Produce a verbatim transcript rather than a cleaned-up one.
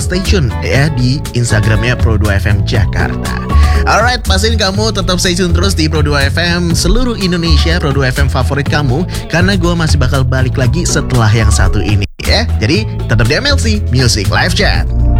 stay tune ya di Instagramnya Pro dua F M Jakarta. Alright, pastiin kamu tetap stay tune terus di Pro dua F M seluruh Indonesia, Pro dua F M favorit kamu, karena gue masih bakal balik lagi setelah yang satu ini ya. Jadi tetap di M L C Music Live Chat.